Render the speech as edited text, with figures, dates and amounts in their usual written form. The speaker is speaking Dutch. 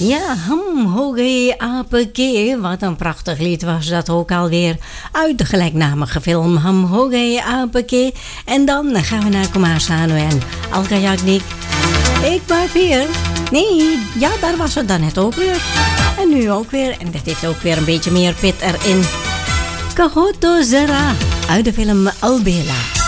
Ja, hoge apeke, wat een prachtig lied was dat ook alweer uit de gelijknamige film hoge apeke. En dan gaan we naar Komasano en Alka Jagnik. Ik maar weer. Nee, ja, daar was het dan net ook weer. En nu ook weer. En dit heeft ook weer een beetje meer pit erin. Kahoto Zera uit de film Albela.